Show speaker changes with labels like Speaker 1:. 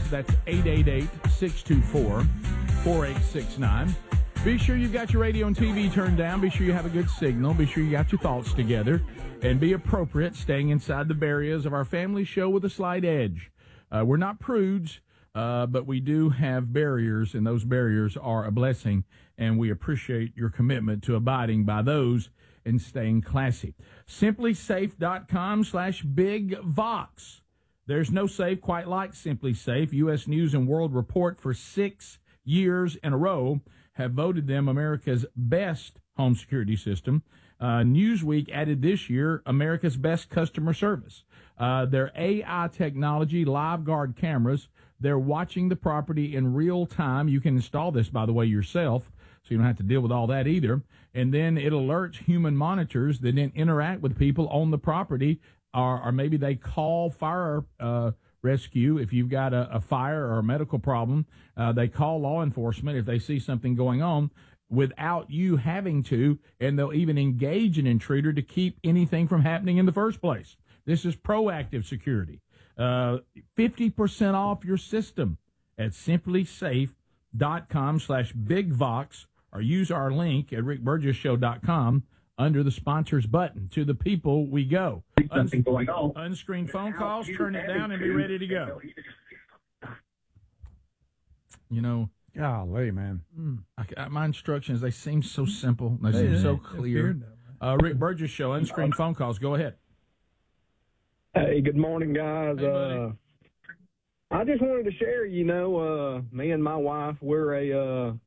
Speaker 1: That's 888-624-4869. Be sure you've got your radio and TV turned down. Be sure you have a good signal. Be sure you got your thoughts together. And be appropriate, staying inside the barriers of our family show with a slight edge. We're not prudes, but we do have barriers, and those barriers are a blessing, and we appreciate your commitment to abiding by those and staying classy. SimpliSafe.com/BigVox. There's no safe quite like Simply Safe. U.S. News and World Report for 6 years in a row have voted them America's best home security system. Newsweek added this year America's best customer service. Their AI technology, LiveGuard cameras, they're watching the property in real time. You can install this, by the way, yourself, so you don't have to deal with all that either. And then it alerts human monitors that then interact with people on the property, or maybe they call fire rescue if you've got a fire or a medical problem. They call law enforcement if they see something going on without you having to, and they'll even engage an intruder to keep anything from happening in the first place. This is proactive security. 50% off your system at simplysafe.com/BigVox, or use our link at rickburgesshow.com under the sponsors button. To the people we go.
Speaker 2: Something going on.
Speaker 1: Unscreened phone calls, turn it down, and be ready to go. You know,
Speaker 3: golly, man.
Speaker 1: My instructions, they seem so simple. They seem so clear. Rick Burgess Show, unscreened phone calls. Go ahead.
Speaker 4: Hey, good morning, guys.
Speaker 1: Hey,
Speaker 4: I just wanted to share, me and my wife, we're a